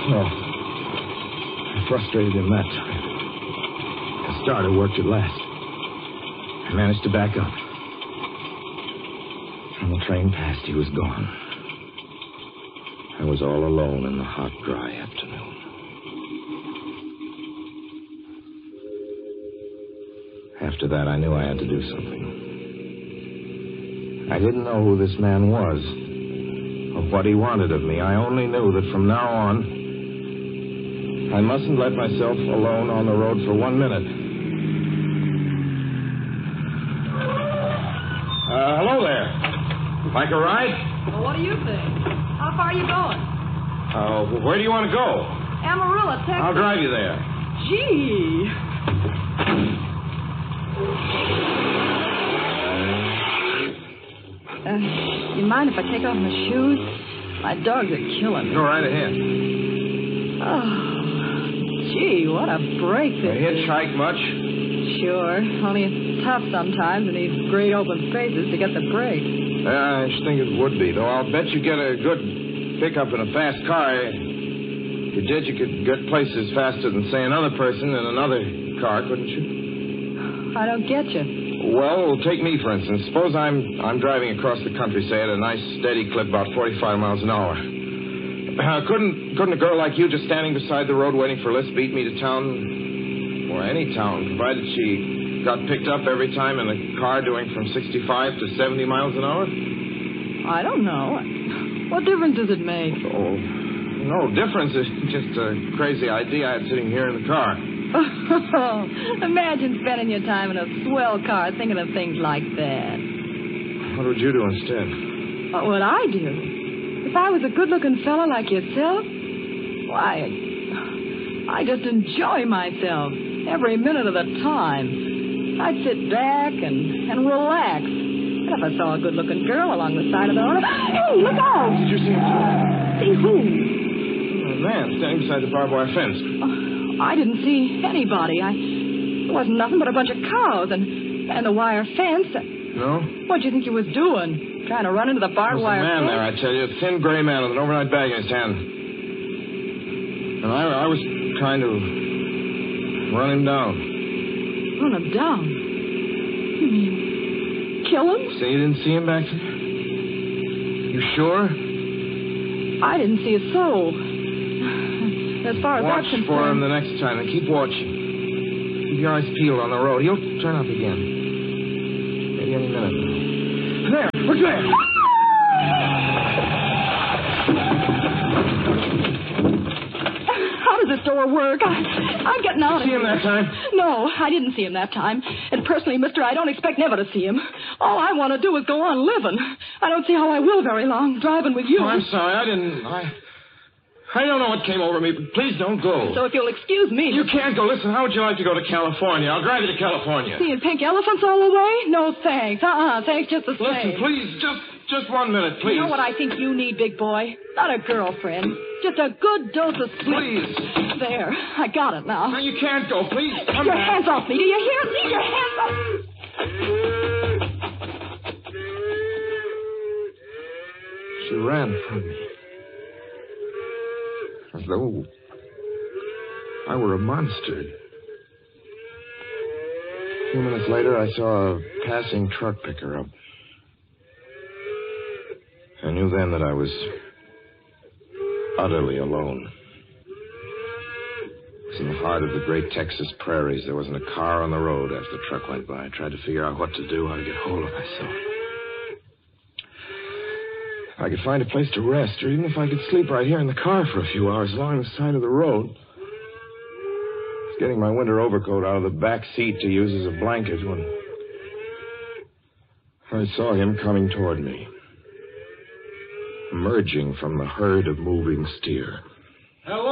Well, I frustrated him that time. The starter worked at last. I managed to back up. When the train passed, he was gone. I was all alone in the hot, dry afternoon. After that, I knew I had to do something. I didn't know who this man was or what he wanted of me. I only knew that from now on, I mustn't let myself alone on the road for 1 minute. Hello there. Like a ride? Well, what do you think? How far are you going? Where do you want to go? Amarillo, Texas. I'll drive you there. Gee. You mind if I take off my shoes? My dogs are killing me. Go right ahead. Oh, gee, what a break this is. Hitchhike much? Sure, only it's tough sometimes in these great open spaces to get the break. I should think it would be, though I'll bet you get a good pickup in a fast car. If you did, you could get places faster than, say, another person in another car, couldn't you? I don't get you. Well, take me, for instance. Suppose I'm driving across the country, say, at a nice, steady clip, about 45 miles an hour. Couldn't a girl like you just standing beside the road waiting for a lift beat me to town, or any town, provided she got picked up every time in a car doing from 65 to 70 miles an hour? I don't know. What difference does it make? Oh, no difference. It's just a crazy idea I had sitting here in the car. Imagine spending your time in a swell car thinking of things like that. What would you do instead? What would I do? If I was a good-looking fellow like yourself, why, I just enjoy myself every minute of the time. I'd sit back and relax. And if I saw a good-looking girl along the side of the road, hey, look out! Did you see him? See who? A man standing beside the barbed wire fence. I didn't see anybody. There wasn't nothing but a bunch of cows and the wire fence. No? What do you think you was doing? Trying to run into the barbed wire fence? There's a man there, I tell you. A thin gray man with an overnight bag in his hand. And I was trying to run him down. Run him down? You mean kill him? So you didn't see him back there? You sure? I didn't see a soul. As far as Watch that's concerned... for him the next time and keep watching. Keep your eyes peeled on the road. He'll turn up again. Maybe any minute now. There! Look there! How does this door work? I'm getting out of here. See him that time? No, I didn't see him that time. And personally, mister, I don't expect never to see him. All I want to do is go on living. I don't see how I will very long, driving with you. Oh, I'm sorry. I don't know what came over me, but please don't go. So if you'll excuse me... You can't go. Listen, how would you like to go to California? I'll drive you to California. Seeing pink elephants all the way? No, thanks. Thanks just the same. Listen, please, just 1 minute, please. You know what I think you need, big boy? Not a girlfriend. Just a good dose of sleep. Please. There. I got it now. No, you can't go. Please, come your back. hands off me. Do you hear? Leave your hands off. She ran from me. As though I were a monster. A few minutes later, I saw a passing truck pick her up. I knew then that I was utterly alone. It was in the heart of the great Texas prairies. There wasn't a car on the road as the truck went by. I tried to figure out what to do, how to get hold of myself. If I could find a place to rest, or even if I could sleep right here in the car for a few hours along the side of the road. I was getting my winter overcoat out of the back seat to use as a blanket when I saw him coming toward me, emerging from the herd of moving steer. Hello?